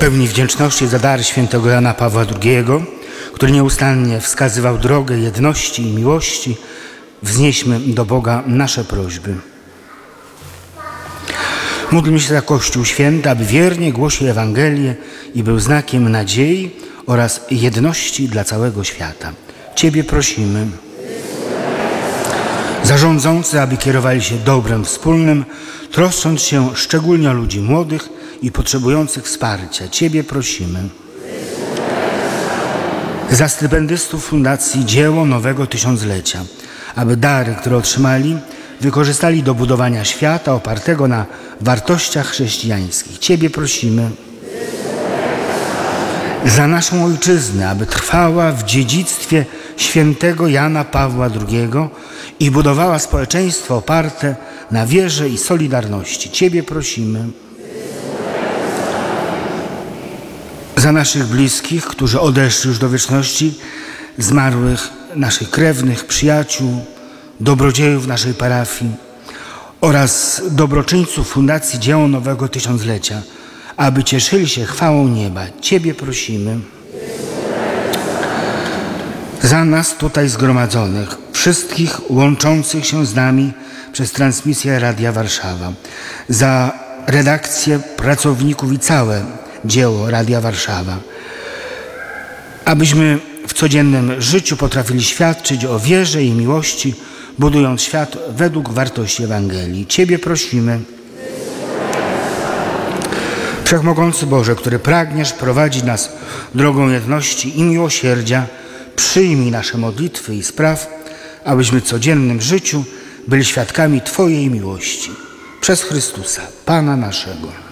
Pełni wdzięczności za dar świętego Jana Pawła II, który nieustannie wskazywał drogę jedności i miłości, wznieśmy do Boga nasze prośby. Módlmy się za Kościół Święty, aby wiernie głosił Ewangelię i był znakiem nadziei oraz jedności dla całego świata. Ciebie prosimy. Za rządzących, aby kierowali się dobrem wspólnym, troszcząc się szczególnie o ludzi młodych i potrzebujących wsparcia. Ciebie prosimy. Za stypendystów Fundacji Dzieło Nowego Tysiąclecia, aby dary, które otrzymali, wykorzystali do budowania świata opartego na wartościach chrześcijańskich. Ciebie prosimy. Za naszą ojczyznę, aby trwała w dziedzictwie świętego Jana Pawła II i budowała społeczeństwo oparte na wierze i solidarności. Ciebie prosimy. Za naszych bliskich, którzy odeszli już do wieczności, zmarłych naszych krewnych, przyjaciół, dobrodziejów naszej parafii oraz dobroczyńców Fundacji Dzieło Nowego Tysiąclecia, aby cieszyli się chwałą nieba. Ciebie prosimy. Za nas tutaj zgromadzonych, wszystkich łączących się z nami przez transmisję Radia Warszawa, za redakcję, pracowników i całe dzieło Radia Warszawa, abyśmy w codziennym życiu potrafili świadczyć o wierze i miłości, budując świat według wartości Ewangelii. Ciebie prosimy. Wszechmogący Boże, który pragniesz prowadzić nas drogą jedności i miłosierdzia, przyjmij nasze modlitwy i spraw, abyśmy w codziennym życiu byli świadkami Twojej miłości. Przez Chrystusa, Pana naszego.